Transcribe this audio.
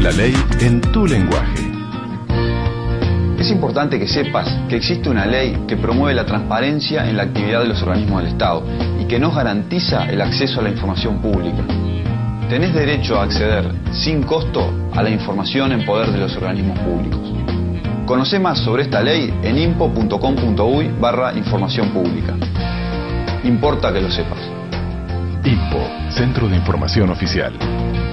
La ley en tu lenguaje. Es importante que sepas que existe una ley que promueve la transparencia en la actividad de los organismos del Estado y que nos garantiza el acceso a la información pública. Tenés derecho a acceder sin costo a la información en poder de los organismos públicos. Conocé más sobre esta ley en impo.com.uy/información pública. Importa que lo sepas. INPO, Centro de Información Oficial.